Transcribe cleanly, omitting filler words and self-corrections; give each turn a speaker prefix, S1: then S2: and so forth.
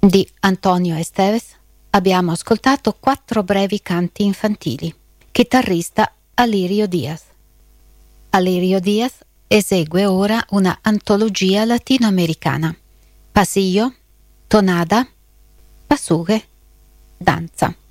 S1: di Antonio Esteves abbiamo ascoltato 4 brevi canti infantili. Chitarrista Alirio Diaz. Alirio Diaz esegue ora una antologia latinoamericana. Pasillo, tonada, pasugue, danza.